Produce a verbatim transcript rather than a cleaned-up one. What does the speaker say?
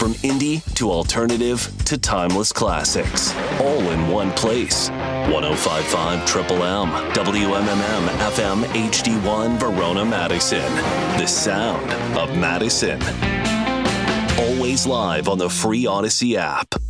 From indie to alternative to timeless classics, all in one place. one oh five point five Triple M, W M M M F M H D one Verona, Madison. The sound of Madison. Always live on the free Odyssey app.